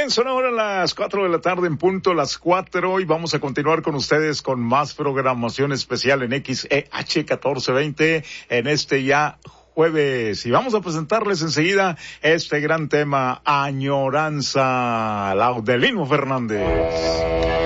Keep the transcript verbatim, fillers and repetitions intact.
bien, son ahora las cuatro de la tarde en punto, las cuatro, y vamos a continuar con ustedes con más programación especial en X E H catorce veinte en este ya jueves. Y vamos a presentarles enseguida este gran tema, Añoranza, Laudelino Fernández.